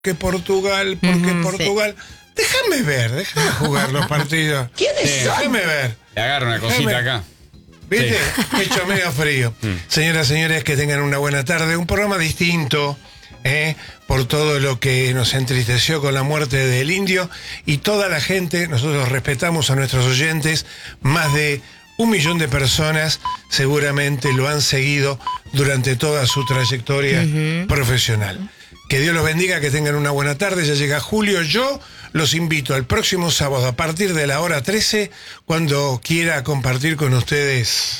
que Portugal, porque Portugal. Déjame ver, déjame jugar los partidos. ¿Quiénes son? Déjame ver. Le agarro una cosita acá. ¿Viste? Sí. Hecho medio frío. Señoras, señores, que tengan una buena tarde. Un programa distinto, por todo lo que nos entristeció con la muerte del indio. Y toda la gente, nosotros respetamos a nuestros oyentes, más de 1 millón de personas seguramente lo han seguido durante toda su trayectoria profesional. Que Dios los bendiga, que tengan una buena tarde. Ya llega julio. Yo los invito al próximo sábado a partir de la hora 13, cuando quiera compartir con ustedes